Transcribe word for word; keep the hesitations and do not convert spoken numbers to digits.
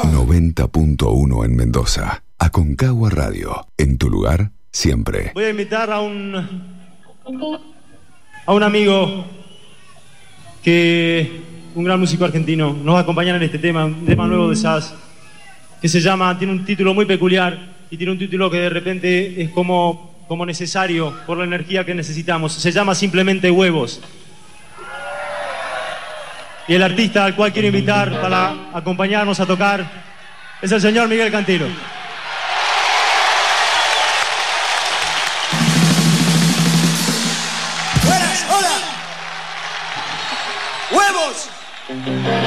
noventa punto uno en Mendoza. Aconcagua Radio. En tu lugar, siempre. Voy a invitar a un a un amigo que un gran músico argentino nos va a acompañar en este tema, un tema nuevo de Sass, que se llama, tiene un título muy peculiar y tiene un título que de repente es como, como necesario por la energía que necesitamos. Se llama simplemente Huevos. Y el artista al cual quiero invitar para acompañarnos a tocar es el señor Miguel Cantilo. ¡Buenas! ¡Hola! ¡Huevos!